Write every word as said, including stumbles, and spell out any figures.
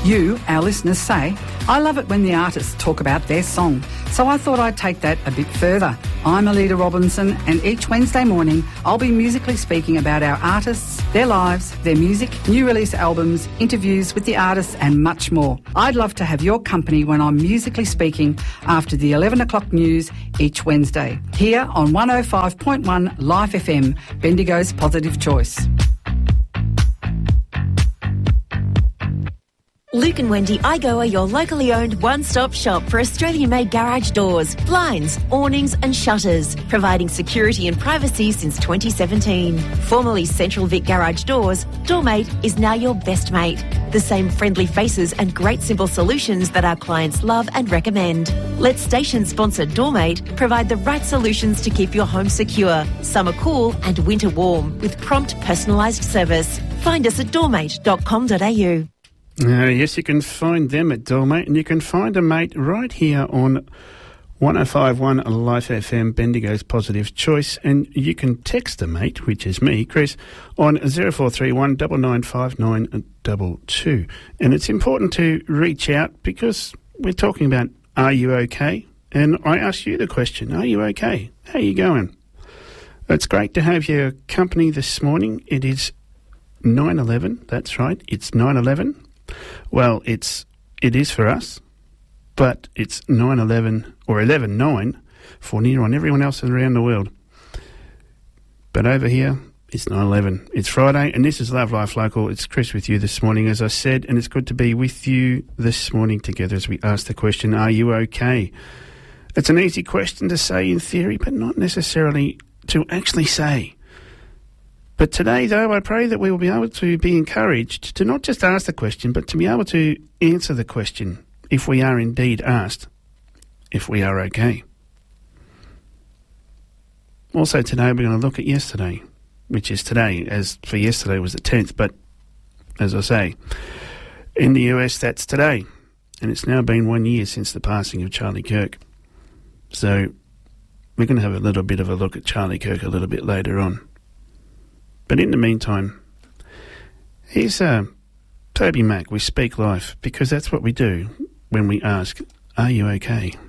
You, our listeners, say, I love it when the artists talk about their song, so I thought I'd take that a bit further. I'm Alida Robinson, and each Wednesday morning I'll be musically speaking about our artists, their lives, their music, new release albums, interviews with the artists and much more. I'd love to have your company when I'm musically speaking after the eleven o'clock news each Wednesday, here on one oh five point one Life F M, Bendigo's Positive Choice. Luke and Wendy Igo are your locally owned one-stop shop for Australian-made garage doors, blinds, awnings and shutters, providing security and privacy since twenty seventeen. Formerly Central Vic Garage Doors, Doormate is now your best mate. The same friendly faces and great simple solutions that our clients love and recommend. Let station-sponsored Doormate provide the right solutions to keep your home secure, summer cool and winter warm, with prompt personalised service. Find us at doormate dot com dot a u. Uh, yes, you can find them at Doormate, and you can find a mate right here on one oh five point one Life F M, Bendigo's Positive Choice, and you can text a mate, which is me, Chris, on zero four three one nine nine five nine two two. And it's important to reach out because we're talking about are you okay? And I ask you the question, are you okay? How are you going? It's great to have your company this morning. It is nine eleven, that's right, it's nine eleven. Well, it's it is for us, but it's nine eleven or eleven nine for near on everyone else around the world. But over here, it's nine eleven. It's Friday, and this is Love Life Local. It's Chris with you this morning, as I said, and it's good to be with you this morning together as we ask the question, are you okay? It's an easy question to say in theory, but not necessarily to actually say. But today, though, I pray that we will be able to be encouraged to not just ask the question, but to be able to answer the question if we are indeed asked, if we are okay. Also today, we're going to look at yesterday, which is today, as for yesterday was the tenth, but as I say, in the U S, that's today. And it's now been one year since the passing of Charlie Kirk. So we're going to have a little bit of a look at Charlie Kirk a little bit later on. But in the meantime, here's uh, Toby Mac with Speak Life, because that's what we do when we ask, are you okay?